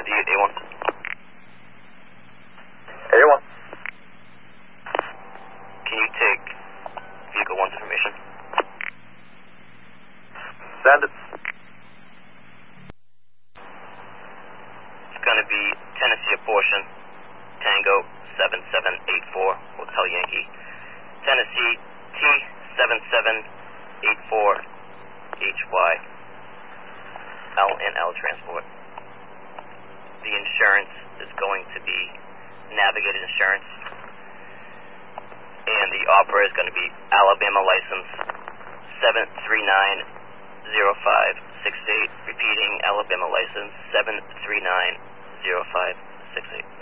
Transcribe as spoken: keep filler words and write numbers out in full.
fifty A one. A one. Can you take vehicle one's information? Send it. It's going to be Tennessee Abortion, Tango seven seven eight four, Hotel Yankee. Tennessee T seven seven eight four H Y. L and L Transport. The insurance is going to be Navigated Insurance. And the operator is going to be Alabama license seven three nine zero five six eight. Repeating, Alabama license seven three nine zero five six eight.